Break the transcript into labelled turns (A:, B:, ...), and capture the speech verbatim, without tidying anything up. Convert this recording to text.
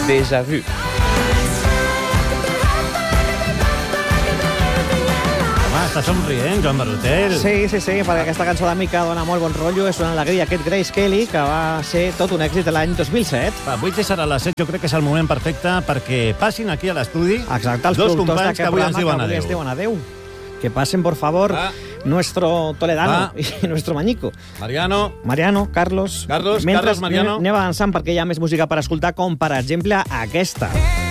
A: Déjà vu.
B: Home, està somrient, Joan Barotel.
C: Sí, sí, sí, perquè aquesta cançó de Mica dona molt bon rotllo, és una alegria, aquest Grace Kelly, que va ser tot un èxit l'any dos mil set.
B: Avui ja serà a les set, jo crec que és el moment perfecte perquè passin aquí a l'estudi
C: Exacte, els
B: dos
C: productors
B: companys que
C: d'aquest
B: avui ens
C: programa
B: diuen
C: que avui
B: adéu.
C: es diuen adéu. Que pasen, por favor,
B: Ah.
C: nuestro Toledano
B: Ah.
C: i nuestro Mañico.
B: Mariano,
C: Mariano, Carlos...
B: Carlos,
C: Mentre
B: Carlos, Mariano.
C: anem avançant perquè hi ha més música per escoltar, com per exemple aquesta.